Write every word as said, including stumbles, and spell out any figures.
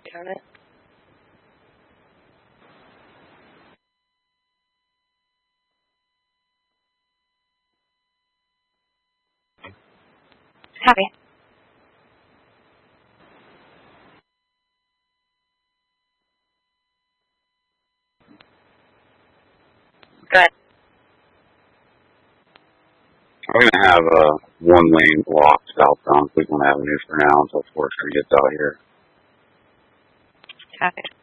Turn it. Copy. Good. We're going to have a one lane block southbound Cleveland Avenue for now until Forester gets out here. Copy.